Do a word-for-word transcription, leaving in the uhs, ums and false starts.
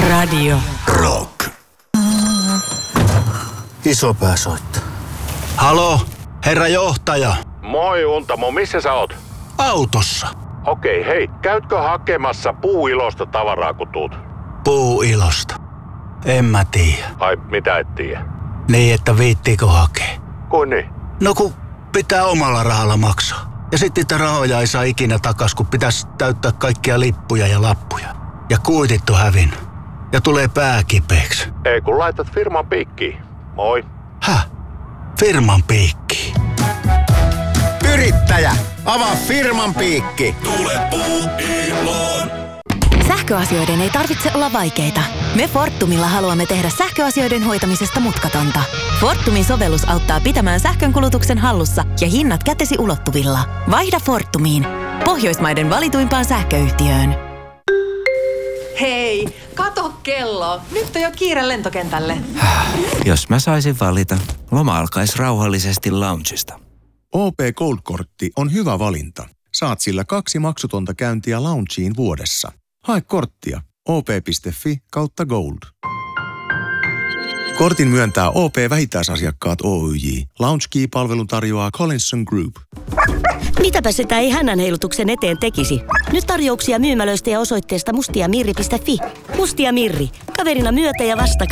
Radio Rock. Isopää soittaa. Halo, herra johtaja. Moi Untamo, missä sä oot? Autossa. Okei, hei, käytkö hakemassa puuilosta tavaraa kun tuut? Puuilosta. En mä tiedä. Ai, mitä et tiedä? Niin, että viittiikö hakea? Kuin niin? No kun pitää omalla rahalla maksaa. Ja sitten niitä rahoja ei saa ikinä takas, kun pitäisi täyttää kaikkia lippuja ja lappuja. Ja kuitit on hävinnyt. Ja tulee pää kipeäksi. Ei kun laitat firman piikkiin. Moi. Häh? Firman piikkiin? Yrittäjä, avaa firman piikki. Tule Puuiloon. Sähköasioiden ei tarvitse olla vaikeita. Me Fortumilla haluamme tehdä sähköasioiden hoitamisesta mutkatonta. Fortumin sovellus auttaa pitämään sähkönkulutuksen hallussa ja hinnat kätesi ulottuvilla. Vaihda Fortumiin. Pohjoismaiden valituimpaan sähköyhtiöön. Hei, kato kello. Nyt on jo kiire lentokentälle. Jos mä saisin valita, loma alkaisi rauhallisesti loungesta. O P Gold-kortti on hyvä valinta. Saat sillä kaksi maksutonta käyntiä loungeen vuodessa. Hae korttia op.fi kautta gold. Kortin myöntää O P-vähittäisasiakkaat Oyj. Lounge-key-palvelun tarjoaa Collinson Group. Mitäpä sitä ei hännän heilutuksen eteen tekisi? Nyt tarjouksia myymälöistä ja osoitteesta mustiamirri piste fi. Mustia Mirri. Kaverina myötä ja vasta